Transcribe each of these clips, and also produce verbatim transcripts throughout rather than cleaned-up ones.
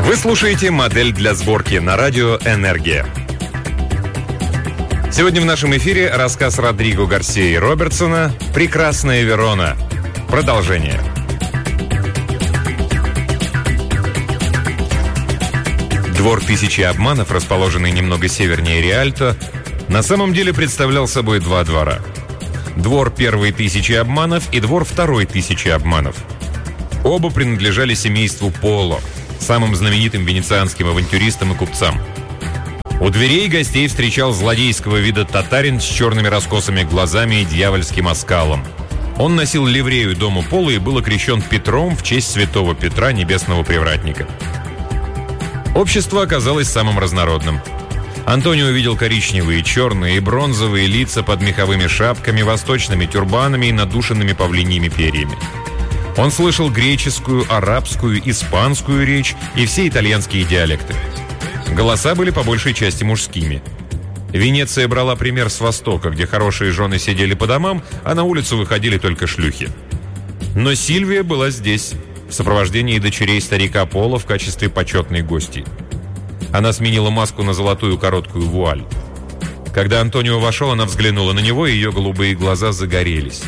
Вы слушаете «Модель для сборки» на радио «Энергия». Сегодня в нашем эфире рассказ Родриго Гарсии Робертсона «Прекрасная Верона». Продолжение. Двор тысячи обманов, расположенный немного севернее Риальто, на самом деле представлял собой два двора. Двор первой тысячи обманов и двор второй тысячи обманов. Оба принадлежали семейству Поло, самым знаменитым венецианским авантюристам и купцам. У дверей гостей встречал злодейского вида татарин с черными раскосыми глазами и дьявольским оскалом. Он носил ливрею дому Поло и был окрещен Петром в честь святого Петра, небесного привратника. Общество оказалось самым разнородным. Антонио увидел коричневые, черные и бронзовые лица под меховыми шапками, восточными тюрбанами и надушенными павлиньими перьями. Он слышал греческую, арабскую, испанскую речь и все итальянские диалекты. Голоса были по большей части мужскими. Венеция брала пример с Востока, где хорошие жены сидели по домам, а на улицу выходили только шлюхи. Но Сильвия была здесь, в сопровождении дочерей старика Поло в качестве почетной гости. Она сменила маску на золотую короткую вуаль. Когда Антонио вошел, она взглянула на него, и ее голубые глаза загорелись.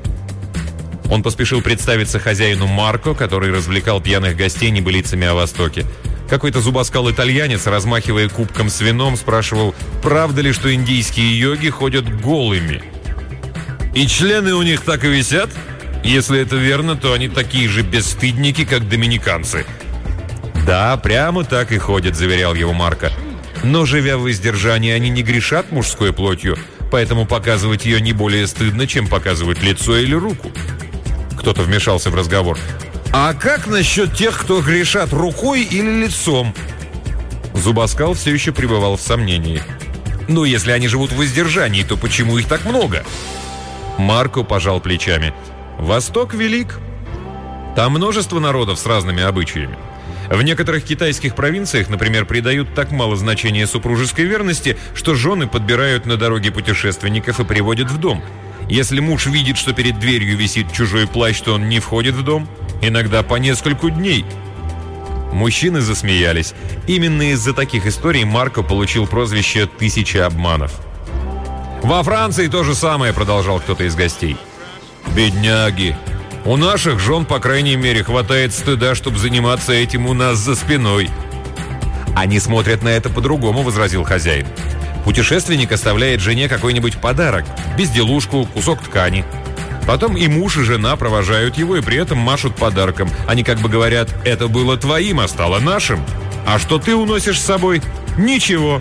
Он поспешил представиться хозяину Марко, который развлекал пьяных гостей небылицами о Востоке. Какой-то зубоскал-итальянец, размахивая кубком с вином, спрашивал, правда ли, что индийские йоги ходят голыми. «И члены у них так и висят? Если это верно, то они такие же бесстыдники, как доминиканцы». «Да, прямо так и ходят», — заверял его Марко. «Но, живя в воздержании, они не грешат мужской плотью, поэтому показывать ее не более стыдно, чем показывать лицо или руку». Кто-то вмешался в разговор. «А как насчет тех, кто грешат рукой или лицом?» Зубоскал все еще пребывал в сомнении. «Ну, если они живут в воздержании, то почему их так много?» Марко пожал плечами. «Восток велик. Там множество народов с разными обычаями. В некоторых китайских провинциях, например, придают так мало значения супружеской верности, что жены подбирают на дороге путешественников и приводят в дом. Если муж видит, что перед дверью висит чужой плащ, то он не входит в дом, иногда по нескольку дней». Мужчины засмеялись. Именно из-за таких историй Марко получил прозвище «Тысяча обманов». «Во Франции то же самое», — продолжал кто-то из гостей. «Бедняги! У наших жен, по крайней мере, хватает стыда, чтобы заниматься этим у нас за спиной». «Они смотрят на это по-другому», — возразил хозяин. «Путешественник оставляет жене какой-нибудь подарок, безделушку, кусок ткани. Потом и муж, и жена провожают его и при этом машут подарком. Они как бы говорят, это было твоим, а стало нашим. А что ты уносишь с собой? Ничего».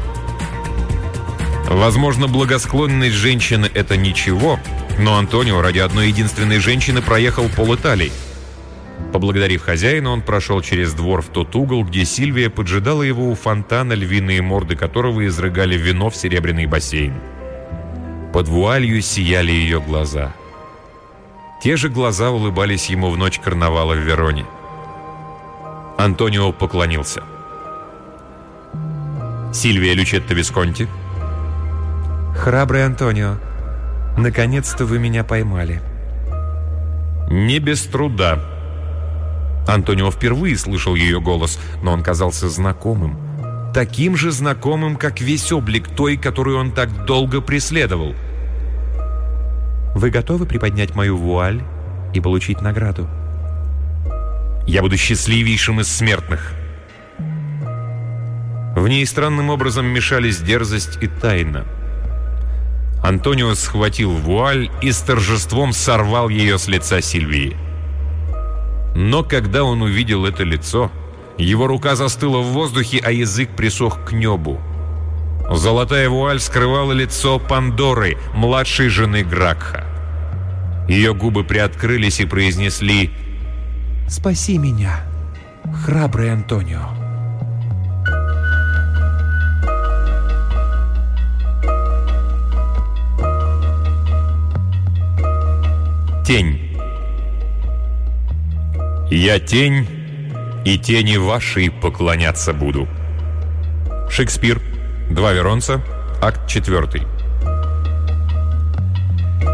Возможно, благосклонность женщины – это ничего, но Антонио ради одной единственной женщины проехал пол-Италии. Поблагодарив хозяина, он прошел через двор в тот угол, где Сильвия поджидала его у фонтана, львиные морды которого изрыгали вино в серебряный бассейн. Под вуалью сияли ее глаза. Те же глаза улыбались ему в ночь карнавала в Вероне. Антонио поклонился. «Сильвия Лючетта Висконти?» «Храбрый Антонио, наконец-то вы меня поймали». «Не без труда». Антонио впервые слышал ее голос, но он казался знакомым. Таким же знакомым, как весь облик той, которую он так долго преследовал. «Вы готовы приподнять мою вуаль и получить награду?» «Я буду счастливейшим из смертных». В ней странным образом мешались дерзость и тайна. Антонио схватил вуаль и с торжеством сорвал ее с лица Сильвии. Но когда он увидел это лицо, его рука застыла в воздухе, а язык присох к небу. Золотая вуаль скрывала лицо Пандоры, младшей жены Гракха. Ее губы приоткрылись и произнесли: «Спаси меня, храбрый Антонио». Тень. «Я тень, и тени вашей поклоняться буду». Шекспир. Два Веронца. Акт четвертый.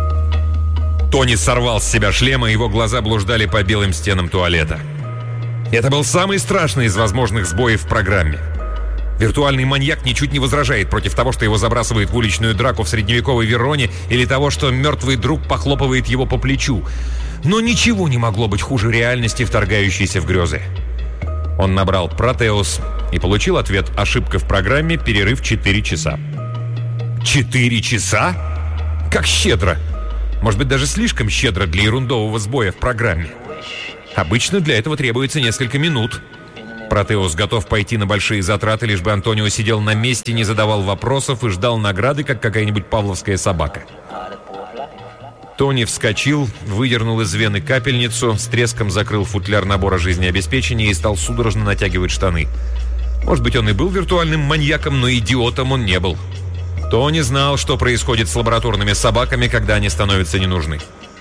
Тони сорвал с себя шлема, его глаза блуждали по белым стенам туалета. Это был самый страшный из возможных сбоев в программе. Виртуальный маньяк ничуть не возражает против того, что его забрасывают в уличную драку в средневековой Вероне, или того, что мертвый друг похлопывает его по плечу. Но ничего не могло быть хуже реальности, вторгающейся в грезы. Он набрал «Протеус» и получил ответ: ошибка в программе, перерыв четыре часа. Четыре часа? Как щедро! Может быть, даже слишком щедро для ерундового сбоя в программе. Обычно для этого требуется несколько минут. Протеус готов пойти на большие затраты, лишь бы Антонио сидел на месте, не задавал вопросов и ждал награды, как какая-нибудь павловская собака. Тони вскочил, выдернул из вены капельницу, с треском закрыл футляр набора жизнеобеспечения и стал судорожно натягивать штаны. Может быть, он и был виртуальным маньяком, но идиотом он не был. Тони знал, что происходит с лабораторными собаками, когда они становятся не нужны.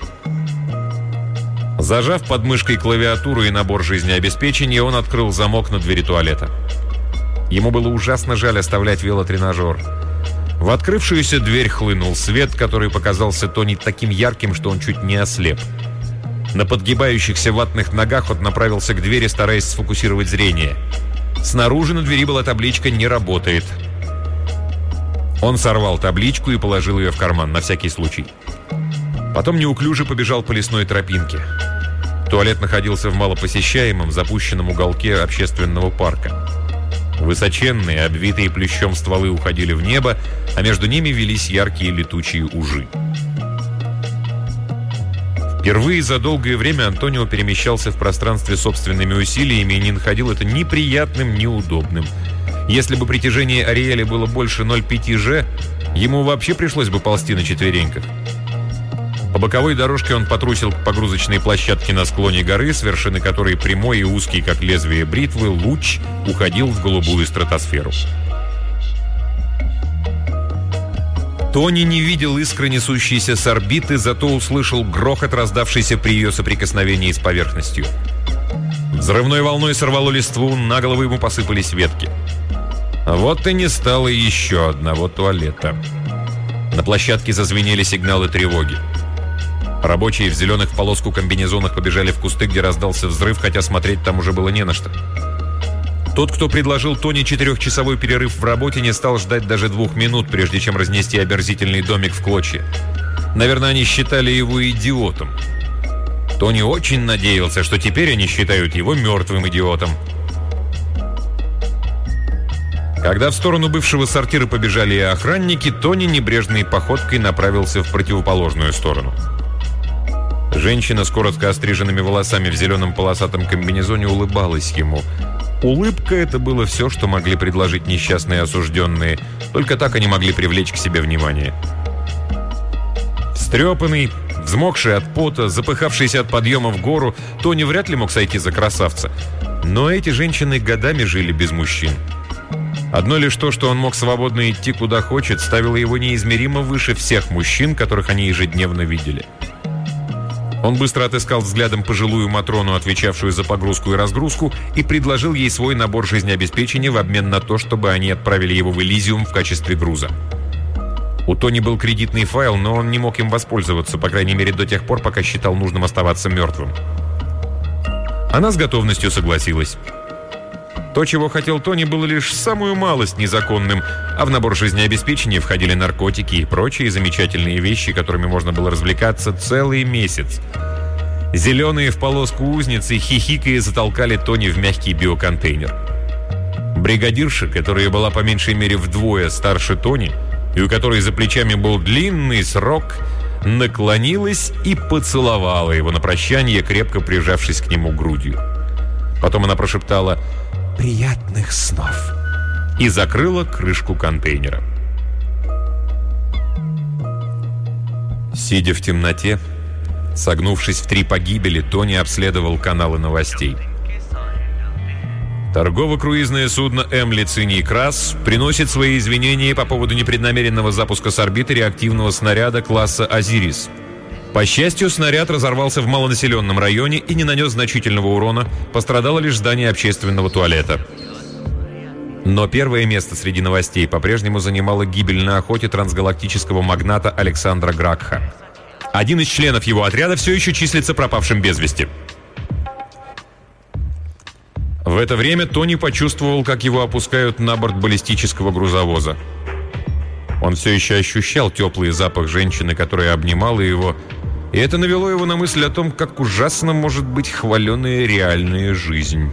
Зажав под мышкой клавиатуру и набор жизнеобеспечения, он открыл замок на двери туалета. Ему было ужасно жаль оставлять велотренажер. В открывшуюся дверь хлынул свет, который показался Тони таким ярким, что он чуть не ослеп. На подгибающихся ватных ногах он направился к двери, стараясь сфокусировать зрение. Снаружи на двери была табличка «Не работает». Он сорвал табличку и положил ее в карман, на всякий случай. Потом неуклюже побежал по лесной тропинке. Туалет находился в малопосещаемом, запущенном уголке общественного парка. Высоченные, обвитые плющом стволы уходили в небо, а между ними велись яркие летучие ужи. Впервые за долгое время Антонио перемещался в пространстве собственными усилиями и не находил это ни приятным, ни удобным. Если бы притяжение Ариэля было больше ноль целых пять десятых же, ему вообще пришлось бы ползти на четвереньках. По боковой дорожке он потрусил к погрузочной площадке на склоне горы, с вершины которой прямой и узкий, как лезвие бритвы, луч уходил в голубую стратосферу. Тони не видел искры, несущейся с орбиты, зато услышал грохот, раздавшийся при ее соприкосновении с поверхностью. Взрывной волной сорвало листву, на голову ему посыпались ветки. Вот и не стало еще одного туалета. На площадке зазвенели сигналы тревоги. Рабочие в зеленых в полоску комбинезонах побежали в кусты, где раздался взрыв, хотя смотреть там уже было не на что. Тот, кто предложил Тони четырехчасовой перерыв в работе, не стал ждать даже двух минут, прежде чем разнести омерзительный домик в клочья. Наверное, они считали его идиотом. Тони очень надеялся, что теперь они считают его мертвым идиотом. Когда в сторону бывшего сортира побежали и охранники, Тони небрежной походкой направился в противоположную сторону. Женщина с коротко остриженными волосами в зеленом полосатом комбинезоне улыбалась ему. Улыбка — это было все, что могли предложить несчастные осужденные. Только так они могли привлечь к себе внимание. Встрепанный, взмокший от пота, запыхавшийся от подъема в гору, Тони вряд ли мог сойти за красавца. Но эти женщины годами жили без мужчин. Одно лишь то, что он мог свободно идти куда хочет, ставило его неизмеримо выше всех мужчин, которых они ежедневно видели. Он быстро отыскал взглядом пожилую Матрону, отвечавшую за погрузку и разгрузку, и предложил ей свой набор жизнеобеспечения в обмен на то, чтобы они отправили его в Элизиум в качестве груза. У Тони был кредитный файл, но он не мог им воспользоваться, по крайней мере до тех пор, пока считал нужным оставаться мертвым. Она с готовностью согласилась. То, чего хотел Тони, было лишь самую малость незаконным, а в набор жизнеобеспечения входили наркотики и прочие замечательные вещи, которыми можно было развлекаться целый месяц. Зеленые в полоску узницы, хихикая, затолкали Тони в мягкий биоконтейнер. Бригадирша, которая была по меньшей мере вдвое старше Тони, и у которой за плечами был длинный срок, наклонилась и поцеловала его на прощание, крепко прижавшись к нему грудью. Потом она прошептала «Приятных снов» и закрыла крышку контейнера. Сидя в темноте, согнувшись в три погибели, Тони обследовал каналы новостей. Торгово-круизное судно «М. Лициний Крас» приносит свои извинения по поводу непреднамеренного запуска с орбиты реактивного снаряда класса «Азирис». По счастью, снаряд разорвался в малонаселенном районе и не нанес значительного урона, пострадало лишь здание общественного туалета. Но первое место среди новостей по-прежнему занимала гибель на охоте трансгалактического магната Александра Гракха. Один из членов его отряда все еще числится пропавшим без вести. В это время Тони почувствовал, как его опускают на борт баллистического грузовоза. Он все еще ощущал теплый запах женщины, которая обнимала его, и это навело его на мысль о том, как ужасно может быть хваленая реальная жизнь.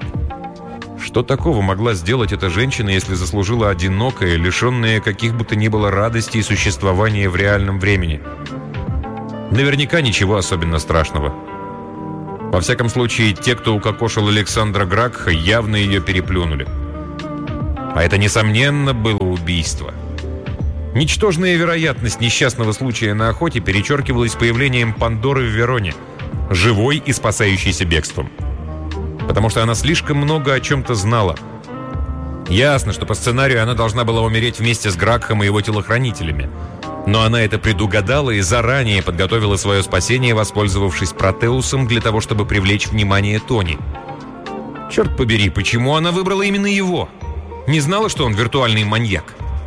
Что такого могла сделать эта женщина, если заслужила одинокое, лишенное каких бы то ни было радостей существования в реальном времени? Наверняка ничего особенно страшного. Во всяком случае, те, кто укокошил Александра Гракха, явно ее переплюнули. А это, несомненно, было убийство. Ничтожная вероятность несчастного случая на охоте перечеркивалась появлением Пандоры в Вероне, живой и спасающейся бегством. Потому что она слишком много о чем-то знала. Ясно, что по сценарию она должна была умереть вместе с Гракхом и его телохранителями. Но она это предугадала и заранее подготовила свое спасение, воспользовавшись Протеусом для того, чтобы привлечь внимание Тони. Черт побери, почему она выбрала именно его? Не знала, что он виртуальный маньяк?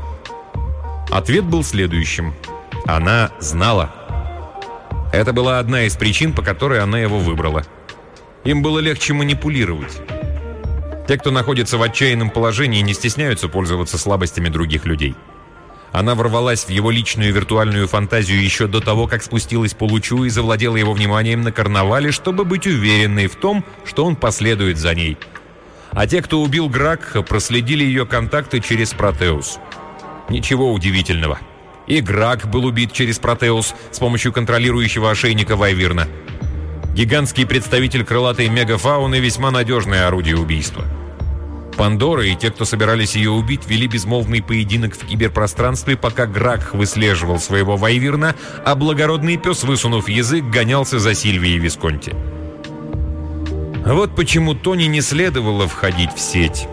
Ответ был следующим. Она знала. Это была одна из причин, по которой она его выбрала. Им было легче манипулировать. Те, кто находится в отчаянном положении, не стесняются пользоваться слабостями других людей. Она ворвалась в его личную виртуальную фантазию еще до того, как спустилась по лучу и завладела его вниманием на карнавале, чтобы быть уверенной в том, что он последует за ней. А те, кто убил Гракха, проследили ее контакты через Протеус. Ничего удивительного. И Гракх был убит через Протеус с помощью контролирующего ошейника Вайвирна. Гигантский представитель крылатой мегафауны — весьма надежное орудие убийства. Пандора и те, кто собирались ее убить, вели безмолвный поединок в киберпространстве, пока Гракх выслеживал своего Вайвирна, а благородный пес, высунув язык, гонялся за Сильвией Висконти. Вот почему Тони не следовало входить в сеть.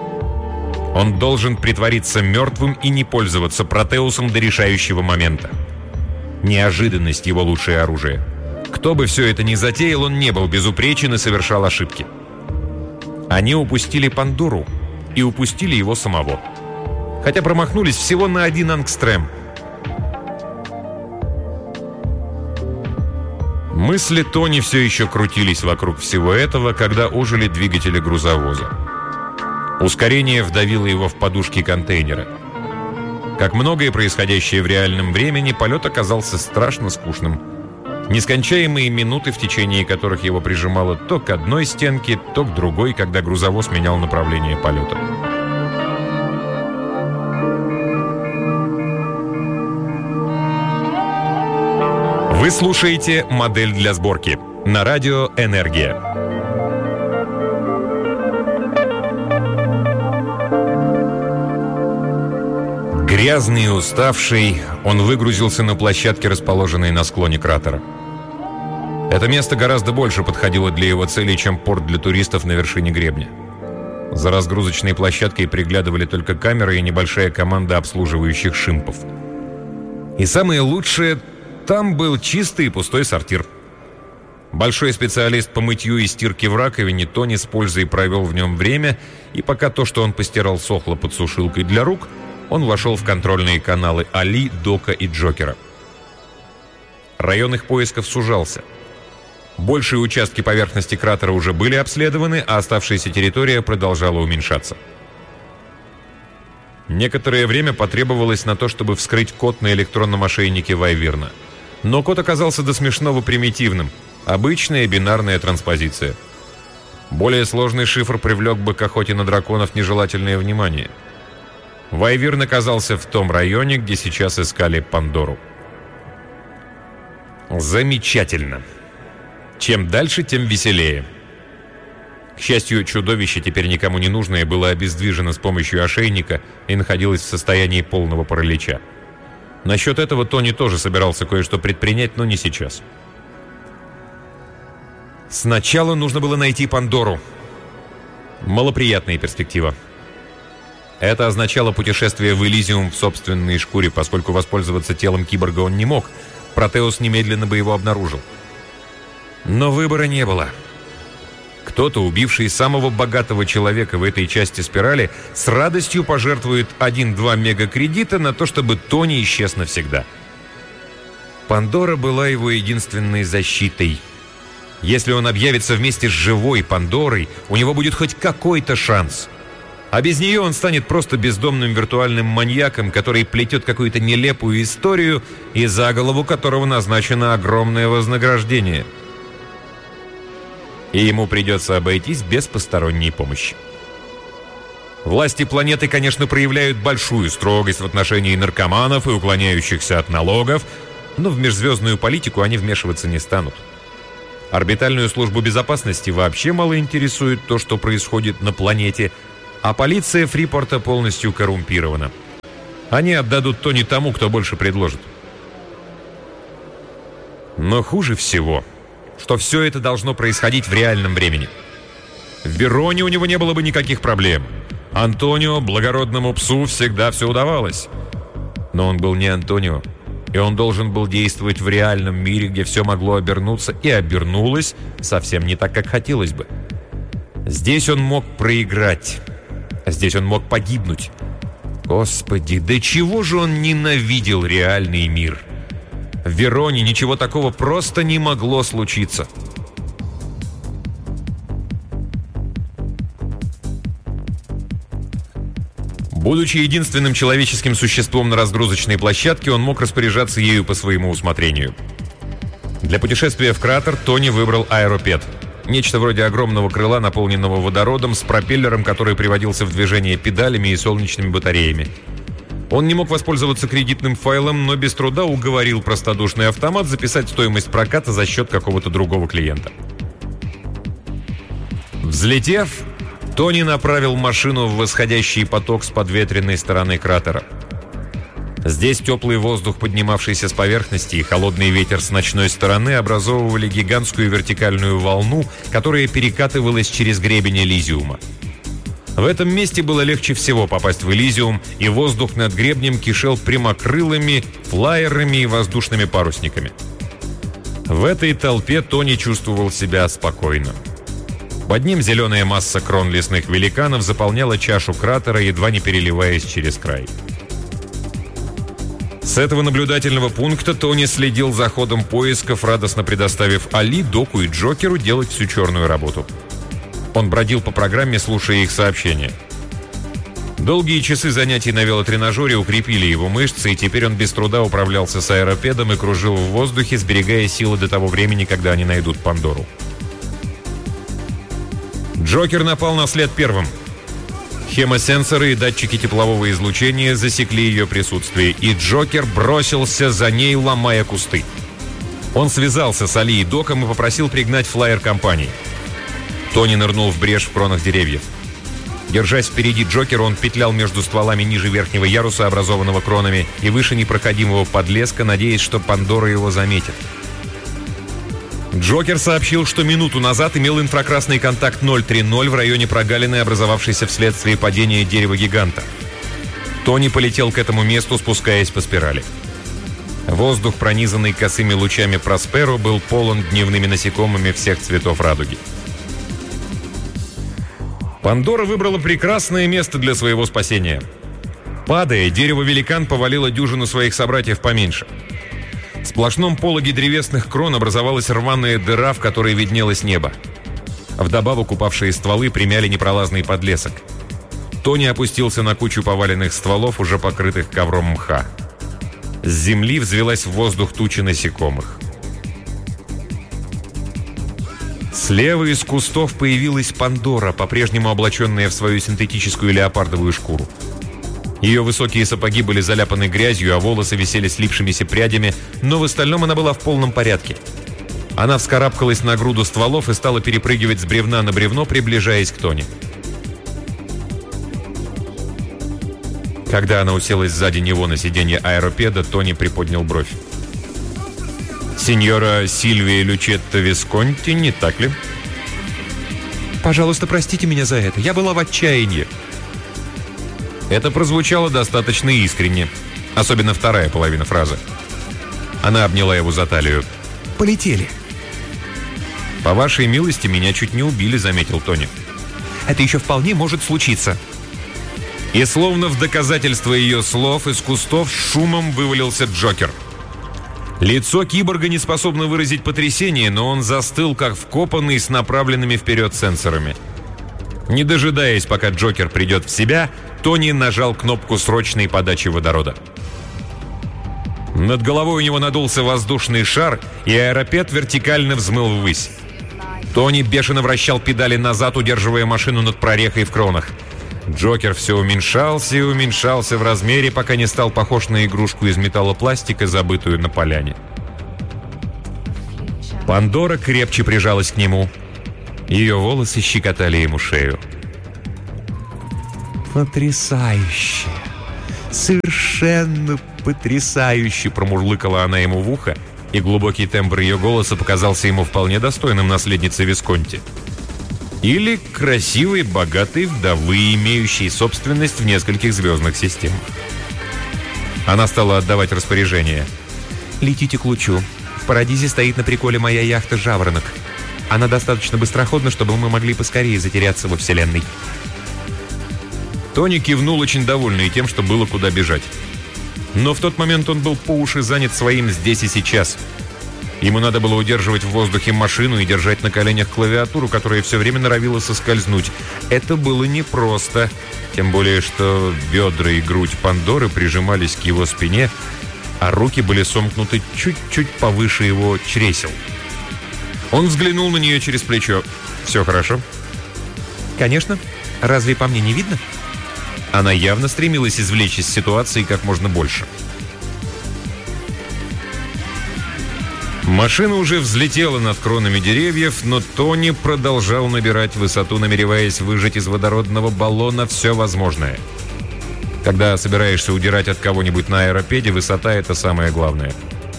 Он должен притвориться мертвым и не пользоваться Протеусом до решающего момента. Неожиданность — его лучшее оружие. Кто бы все это ни затеял, он не был безупречен и совершал ошибки. Они упустили Пандору и упустили его самого. Хотя промахнулись всего на один ангстрем. Мысли Тони все еще крутились вокруг всего этого, когда ожили двигатели грузовоза. Ускорение вдавило его в подушки контейнера. Как многое происходящее в реальном времени, полет оказался страшно скучным. Нескончаемые минуты, в течение которых его прижимало то к одной стенке, то к другой, когда грузовоз менял направление полета. Вы слушаете «Модель для сборки» на радио «Энергия». Грязный и уставший, он выгрузился на площадке, расположенной на склоне кратера. Это место гораздо больше подходило для его целей, чем порт для туристов на вершине гребня. За разгрузочной площадкой приглядывали только камеры и небольшая команда обслуживающих шимпов. И самое лучшее, там был чистый и пустой сортир. Большой специалист по мытью и стирке в раковине, Тони с пользой провел в нем время, и пока то, что он постирал, сохло под сушилкой для рук, он вошел в контрольные каналы Али, Дока и Джокера. Район их поисков сужался. Большие участки поверхности кратера уже были обследованы, а оставшаяся территория продолжала уменьшаться. Некоторое время потребовалось на то, чтобы вскрыть код на электронном ошейнике Вайвирна. Но код оказался до смешного примитивным. Обычная бинарная транспозиция. Более сложный шифр привлек бы к охоте на драконов нежелательное внимание. Вайвирн оказался в том районе, где сейчас искали Пандору. Замечательно. Чем дальше, тем веселее. К счастью, чудовище, теперь никому не нужное, было обездвижено с помощью ошейника и находилось в состоянии полного паралича. Насчет этого Тони тоже собирался кое-что предпринять, но не сейчас. Сначала нужно было найти Пандору. Малоприятная перспектива. Это означало путешествие в Элизиум в собственной шкуре, поскольку воспользоваться телом киборга он не мог. Протеус немедленно бы его обнаружил. Но выбора не было. Кто-то, убивший самого богатого человека в этой части спирали, с радостью пожертвует один-два мегакредита на то, чтобы Тони исчез навсегда. Пандора была его единственной защитой. Если он объявится вместе с живой Пандорой, у него будет хоть какой-то шанс. А без нее он станет просто бездомным виртуальным маньяком, который плетет какую-то нелепую историю и за голову которого назначено огромное вознаграждение. И ему придется обойтись без посторонней помощи. Власти планеты, конечно, проявляют большую строгость в отношении наркоманов и уклоняющихся от налогов, но в межзвездную политику они вмешиваться не станут. Орбитальную службу безопасности вообще мало интересует то, что происходит на планете, а полиция Фрипорта полностью коррумпирована. Они отдадут Тони тому, кто больше предложит. Но хуже всего, что все это должно происходить в реальном времени. В Вероне у него не было бы никаких проблем. Антонио, благородному псу, всегда все удавалось. Но он был не Антонио, и он должен был действовать в реальном мире, где все могло обернуться, и обернулось совсем не так, как хотелось бы. Здесь он мог проиграть. Здесь он мог погибнуть. Господи, до чего же он ненавидел реальный мир? В Вероне ничего такого просто не могло случиться. Будучи единственным человеческим существом на разгрузочной площадке, он мог распоряжаться ею по своему усмотрению. Для путешествия в кратер Тони выбрал аэропед. Нечто вроде огромного крыла, наполненного водородом, с пропеллером, который приводился в движение педалями и солнечными батареями. Он не мог воспользоваться кредитным файлом, но без труда уговорил простодушный автомат записать стоимость проката за счет какого-то другого клиента. Взлетев, Тони направил машину в восходящий поток с подветренной стороны кратера. Здесь теплый воздух, поднимавшийся с поверхности, и холодный ветер с ночной стороны образовывали гигантскую вертикальную волну, которая перекатывалась через гребень Элизиума. В этом месте было легче всего попасть в Элизиум, и воздух над гребнем кишел прямокрылыми, флайерами и воздушными парусниками. В этой толпе Тони чувствовал себя спокойно. Под ним зеленая масса крон лесных великанов заполняла чашу кратера, едва не переливаясь через край. С этого наблюдательного пункта Тони следил за ходом поисков, радостно предоставив Али, Доку и Джокеру делать всю черную работу. Он бродил по программе, слушая их сообщения. Долгие часы занятий на велотренажере укрепили его мышцы, и теперь он без труда управлялся с аэропедом и кружил в воздухе, сберегая силы до того времени, когда они найдут Пандору. Джокер напал на след первым. Хемосенсоры и датчики теплового излучения засекли ее присутствие, и Джокер бросился за ней, ломая кусты. Он связался с Али и Доком и попросил пригнать флайер компании. Тони нырнул в брешь в кронах деревьев. Держась впереди Джокера, он петлял между стволами ниже верхнего яруса, образованного кронами, и выше непроходимого подлеска, надеясь, что Пандора его заметит. Джокер сообщил, что минуту назад имел инфракрасный контакт ноль три ноль в районе прогалины, образовавшейся вследствие падения дерева-гиганта. Тони полетел к этому месту, спускаясь по спирали. Воздух, пронизанный косыми лучами Просперо, был полон дневными насекомыми всех цветов радуги. Пандора выбрала прекрасное место для своего спасения. Падая, дерево-великан повалило дюжину своих собратьев поменьше. В сплошном пологе древесных крон образовалась рваная дыра, в которой виднелось небо. Вдобавок упавшие стволы примяли непролазный подлесок. Тони опустился на кучу поваленных стволов, уже покрытых ковром мха. С земли взвелась в воздух туча насекомых. Слева из кустов появилась Пандора, по-прежнему облаченная в свою синтетическую леопардовую шкуру. Ее высокие сапоги были заляпаны грязью, а волосы висели слипшимися прядями, но в остальном она была в полном порядке. Она вскарабкалась на груду стволов и стала перепрыгивать с бревна на бревно, приближаясь к Тони. Когда она уселась сзади него на сиденье аэропеда, Тони приподнял бровь. «Сеньора Сильвия Лючетта Висконти, не так ли?» «Пожалуйста, простите меня за это. Я была в отчаянии». Это прозвучало достаточно искренне, особенно вторая половина фразы. Она обняла его за талию. «Полетели». «По вашей милости, меня чуть не убили», — заметил Тони. «Это еще вполне может случиться». И словно в доказательство ее слов из кустов шумом вывалился Джокер. Лицо киборга не способно выразить потрясение, но он застыл, как вкопанный, с направленными вперед сенсорами. Не дожидаясь, пока Джокер придет в себя, Тони нажал кнопку срочной подачи водорода. Над головой у него надулся воздушный шар, и аэропед вертикально взмыл ввысь. Тони бешено вращал педали назад, удерживая машину над прорехой в кронах. Джокер все уменьшался и уменьшался в размере, пока не стал похож на игрушку из металлопластика, забытую на поляне. Пандора крепче прижалась к нему. Ее волосы щекотали ему шею. «Потрясающе! Совершенно потрясающе!» промурлыкала она ему в ухо, и глубокий тембр ее голоса показался ему вполне достойным наследницы Висконти. Или красивой, богатой вдовы, имеющей собственность в нескольких звездных системах. Она стала отдавать распоряжение. «Летите к лучу. В Парадизе стоит на приколе моя яхта «Жаворонок». Она достаточно быстроходна, чтобы мы могли поскорее затеряться во Вселенной». Тони кивнул, очень довольный тем, что было куда бежать. Но в тот момент он был по уши занят своим «здесь и сейчас». Ему надо было удерживать в воздухе машину и держать на коленях клавиатуру, которая все время норовила соскользнуть. Это было непросто, тем более, что бедра и грудь Пандоры прижимались к его спине, а руки были сомкнуты чуть-чуть повыше его чресел. Он взглянул на нее через плечо. «Все хорошо?» «Конечно. Разве по мне не видно?» Она явно стремилась извлечь из ситуации как можно больше. Машина уже взлетела над кронами деревьев, но Тони продолжал набирать высоту, намереваясь выжать из водородного баллона все возможное. Когда собираешься удирать от кого-нибудь на аэропеде, высота — это самое главное.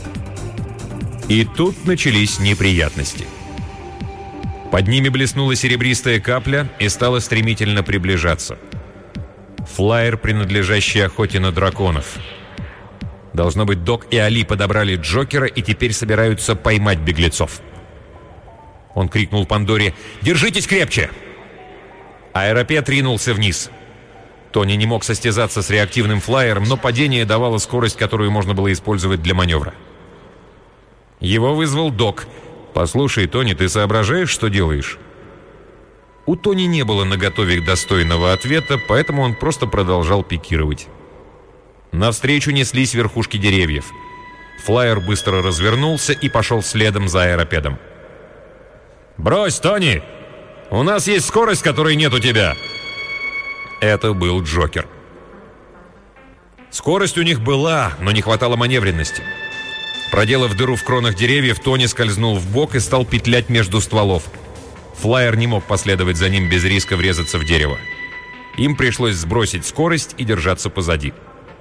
И тут начались неприятности. Под ними блеснула серебристая капля и стала стремительно приближаться. Флайер, принадлежащий охоте на драконов. Должно быть, Док и Али подобрали Джокера и теперь собираются поймать беглецов. Он крикнул Пандоре: «Держитесь крепче!» Аэропед ринулся вниз. Тони не мог состязаться с реактивным флайером, но падение давало скорость, которую можно было использовать для маневра. Его вызвал Док. «Послушай, Тони, ты соображаешь, что делаешь?» У Тони не было наготове достойного ответа, поэтому он просто продолжал пикировать. Навстречу неслись верхушки деревьев. Флайер быстро развернулся и пошел следом за аэропедом. «Брось, Тони! У нас есть скорость, которой нет у тебя!» Это был Джокер. Скорость у них была, но не хватало маневренности. Проделав дыру в кронах деревьев, Тони скользнул вбок и стал петлять между стволов. Флайер не мог последовать за ним без риска врезаться в дерево. Им пришлось сбросить скорость и держаться позади.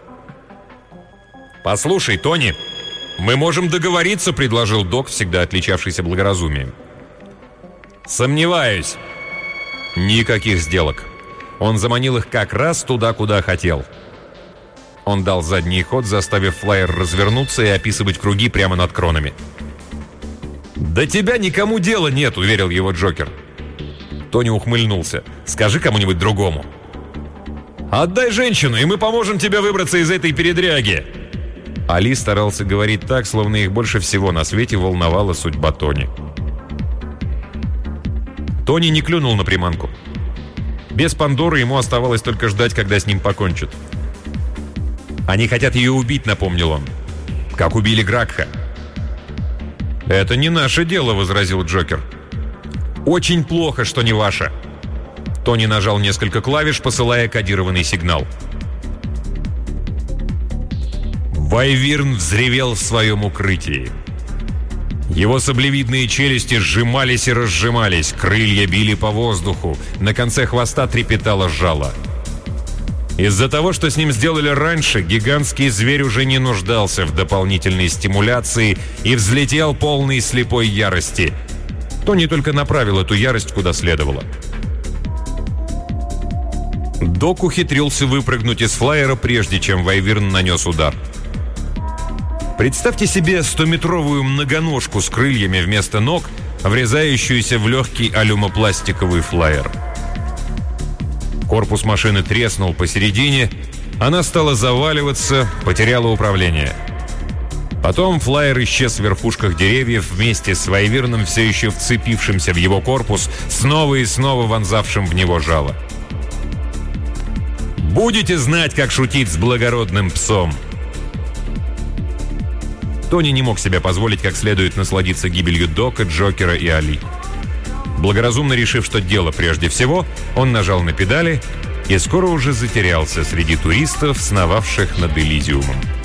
«Послушай, Тони, мы можем договориться», — предложил Док, всегда отличавшийся благоразумием. «Сомневаюсь». Никаких сделок. Он заманил их как раз туда, куда хотел. Он дал задний ход, заставив флайер развернуться и описывать круги прямо над кронами. «До тебя никому дела нет», — уверил его Джокер. Тони ухмыльнулся. «Скажи кому-нибудь другому». «Отдай женщину, и мы поможем тебе выбраться из этой передряги». Али старался говорить так, словно их больше всего на свете волновала судьба Тони. Тони не клюнул на приманку. Без Пандоры ему оставалось только ждать, когда с ним покончат. «Они хотят ее убить», — напомнил он. «Как убили Гракха». «Это не наше дело», — возразил Джокер. «Очень плохо, что не ваше». Тони нажал несколько клавиш, посылая кодированный сигнал. Вайвирн взревел в своем укрытии. Его саблевидные челюсти сжимались и разжимались, крылья били по воздуху, на конце хвоста трепетало жало. Из-за того, что с ним сделали раньше, гигантский зверь уже не нуждался в дополнительной стимуляции и взлетел полный слепой ярости. Тони только направил эту ярость куда следовало. Док ухитрился выпрыгнуть из флайера, прежде чем Вайвирн нанес удар. Представьте себе стометровую многоножку с крыльями вместо ног, врезающуюся в легкий алюмопластиковый флайер. Корпус машины треснул посередине, она стала заваливаться, потеряла управление. Потом флайер исчез в верхушках деревьев вместе с Вайверном, все еще вцепившимся в его корпус, снова и снова вонзавшим в него жало. «Будете знать, как шутить с благородным псом!» Тони не мог себе позволить как следует насладиться гибелью Дока, Джокера и Али. Благоразумно решив, что дело прежде всего, он нажал на педали и скоро уже затерялся среди туристов, сновавших над Элизиумом.